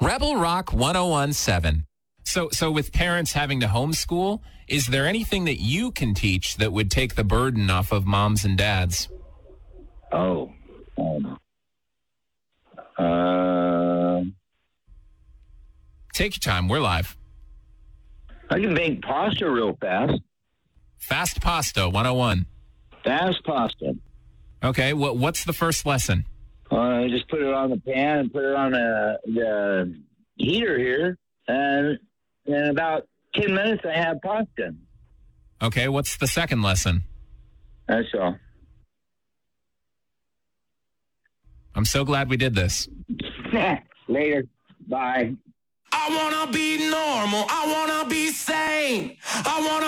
Rebel Rock 1017. So with parents having to homeschool, is there anything that you can teach that would take the burden off of moms and dads? Oh. Take your time. We're live. I can make pasta real fast. Fast Pasta 101. Fast pasta. Okay, what's the first lesson? Just put it on the pan and put it on the heater here. And in about 10 minutes, I have pasta. Okay, what's the second lesson? That's all. I'm so glad we did this. Later. Bye. I wanna be normal. I wanna be sane. I wanna